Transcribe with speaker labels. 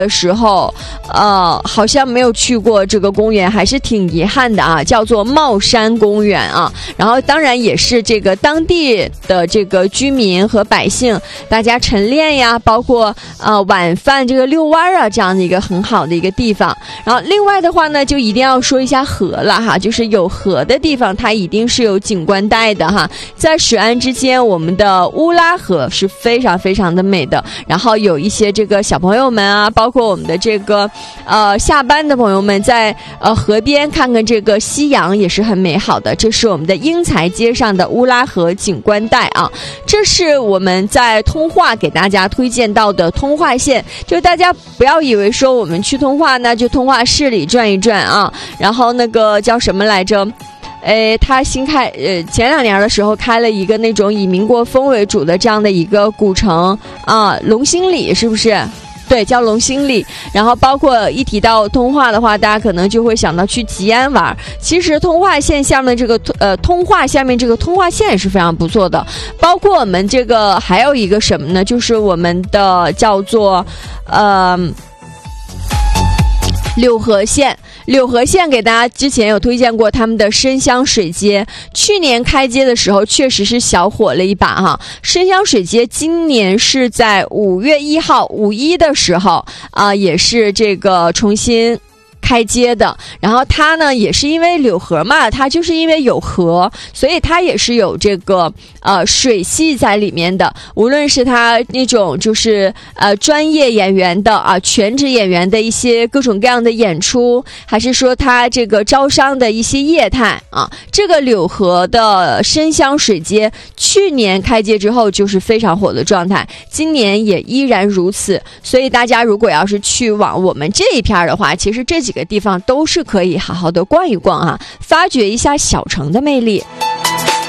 Speaker 1: 的时候，好像没有去过这个公园，还是挺遗憾的啊，叫做帽山公园啊。然后当然也是这个当地的这个居民和百姓，大家晨练呀，包括晚饭这个遛弯啊，这样的一个很好的一个地方。然后另外的话呢，就一定要说一下河了哈，就是有河的地方，它一定是有景观带的哈。在水岸之间，我们的乌拉河是非常非常的美的。然后有一些这个小朋友们啊，包括我们的这个下班的朋友们在河边看看这个夕阳也是很美好的。这是我们的英才街上的乌拉河景观带啊，这是我们在通化给大家推荐到的通化线。就大家不要以为说我们去通化呢就通化市里转一转啊，然后那个叫什么来着，他新开前2年的时候开了一个那种以民国风为主的这样的一个古城啊，龙兴里是不是？对，叫龙兴里。然后包括一提到通化的话，大家可能就会想到去吉安玩。其实通化线下面这个通化下面这个通化线也是非常不错的。包括我们这个还有一个什么呢？就是我们的叫做柳河线。柳河线给大家之前有推荐过他们的深香水街，去年开街的时候确实是小火了一把哈。深香水街今年是在5月1号5·1的时候也是这个重新开街的。然后它呢也是因为柳河嘛，它就是因为有河，所以它也是有这个水系在里面的。无论是它那种就是专业演员的全职演员的一些各种各样的演出，还是说它这个招商的一些业态这个柳河的深香水街去年开街之后就是非常火的状态，今年也依然如此。所以大家如果要是去往我们这一片的话，其实这几个地方都是可以好好的逛一逛发掘一下小城的魅力。